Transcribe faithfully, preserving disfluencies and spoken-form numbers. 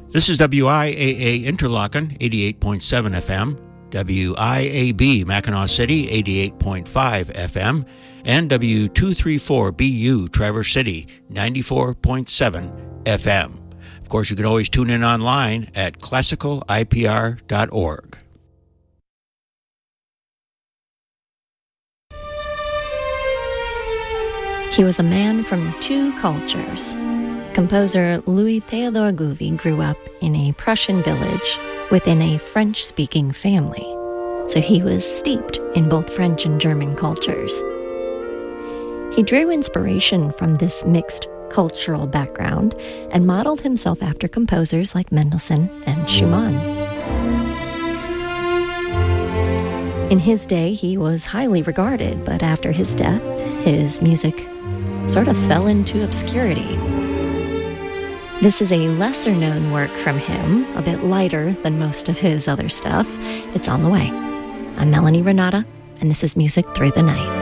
This is W I A A Interlaken, eighty-eight point seven F M, W I A B Mackinac City, eighty-eight point five F M, and W two thirty-four B U Traverse City, ninety-four point seven F M. Of course, you can always tune in online at classical I P R dot org. He was a man from two cultures. Composer Louis Theodore Gouvi grew up in a Prussian village within a French-speaking family, so he was steeped in both French and German cultures. He drew inspiration from this mixed cultural background and modeled himself after composers like Mendelssohn and Schumann. In his day, he was highly regarded, but after his death, his music sort of fell into obscurity. This is a lesser-known work from him, a bit lighter than most of his other stuff. It's on the way. I'm Melanie Renata, and this is Music Through the Night.